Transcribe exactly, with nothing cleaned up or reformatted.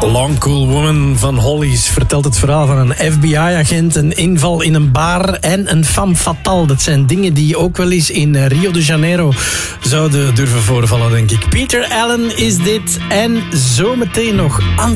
Long Cool Woman van Hollies vertelt het verhaal van een F B I-agent, een inval in een bar en een femme fatale. Dat zijn dingen die ook wel eens in Rio de Janeiro zouden durven voorvallen, denk ik. Peter Allen is dit en zometeen nog